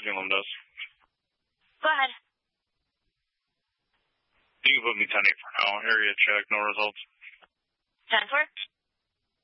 Zealand does. Go ahead. You can put me 10-8 for now. Area check, no results. 10-4?